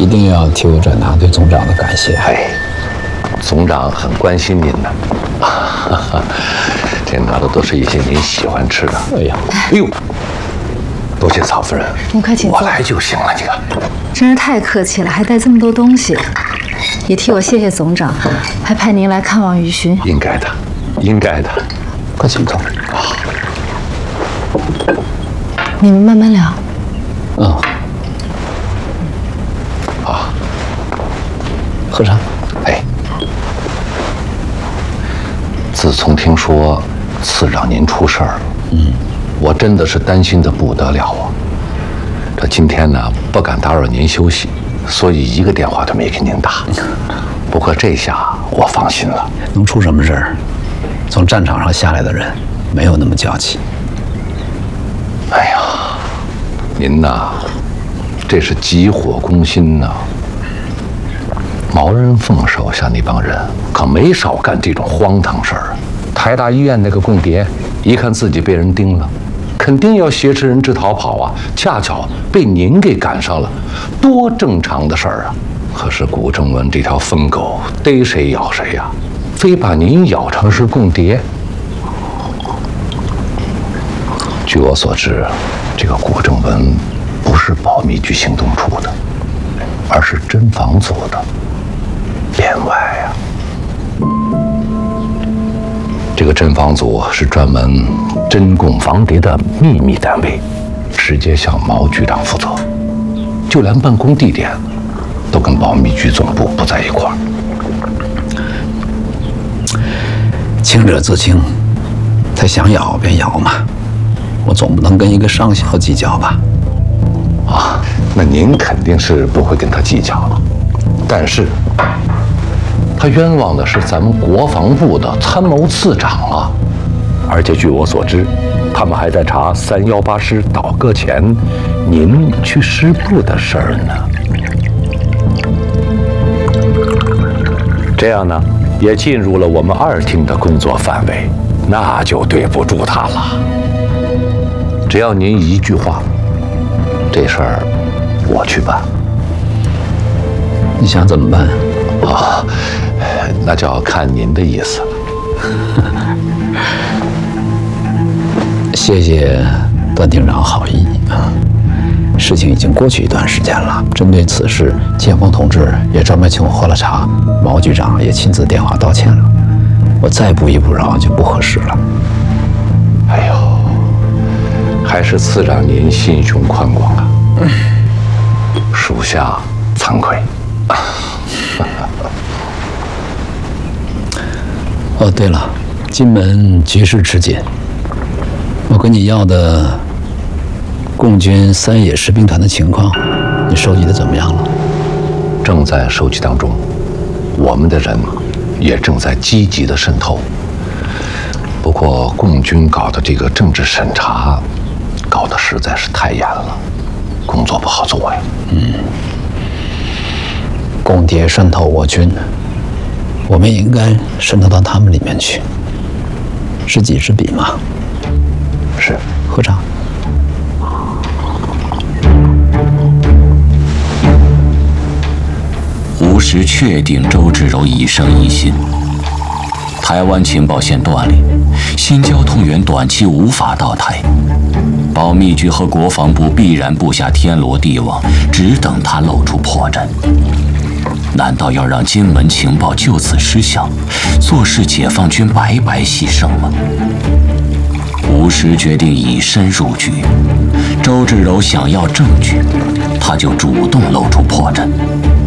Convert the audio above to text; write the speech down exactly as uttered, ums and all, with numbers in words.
一定要替我转达对总长的感谢。 哎，总长很关心您的，这拿的都是一些您喜欢吃的。 哎呀， 哎呦，多谢曹夫人， 您快请坐。 我来就行了，你看。 真是太客气了，还带这么多东西，也替我谢谢总长，还派您来看望于勋。 应该的，应该的。 快请坐。 你们慢慢聊。 嗯。 啊， 喝茶。 哎，自从听说次长您出事儿了，嗯，我真的是担心的不得了啊。这今天呢，不敢打扰您休息，所以一个电话都没给您打。不过这下我放心了。 能出什么事儿？从战场上下来的人，没有那么娇气。 哎呀，您呐，这是急火攻心呐！毛人凤手下那帮人可没少干这种荒唐事儿。台大医院那个共谍，一看自己被人盯了，肯定要挟持人质逃跑啊！恰巧被您给赶上了，多正常的事儿啊！可是古正文这条疯狗，逮谁咬谁呀、啊，非把您咬成是共谍。据我所知，这个古正文不是保密局行动处的，而是侦防组的编外呀、啊。这个侦防组是专门侦共防谍的秘密单位，直接向毛局长负责，就连办公地点都跟保密局总部不在一块儿。 清者自清，他想咬便咬嘛。我总不能跟一个上校计较吧？ 啊，那您肯定是不会跟他计较了。但是，他冤枉的是咱们国防部的参谋次长啊！而且据我所知，他们还在查三幺八师倒戈前您去师部的事儿呢。这样呢，也进入了我们二厅的工作范围，那就对不住他了。只要您一句话，这事儿我去办。 你想怎么办？ 啊，那就要看您的意思了。 谢谢段厅长好意啊！事情已经过去一段时间了，针对此事，建峰同志也专门请我喝了茶，毛局长也亲自电话道歉了。我再不依不饶就不合适了。 哎呦，还是次长您心胸宽广啊！属下惭愧。 哦，对了，金门局势吃紧，我跟你要的共军三野士兵团的情况，你收集的怎么样了？ 正在收集当中，我们的人也正在积极的渗透。不过，共军搞的这个政治审查，搞得实在是太严了，工作不好做呀。 嗯，共谍渗透我军，我们也应该渗透到他们里面去，知己知彼嘛。 是， 喝茶。 吴石确定周志柔已生疑心，台湾情报线断裂，新交通员短期无法到台，保密局和国防部必然布下天罗地网，只等他露出破绽。难道要让金门情报就此失效，坐视解放军白白牺牲吗？吴石决定以身入局，周志柔想要证据，他就主动露出破绽。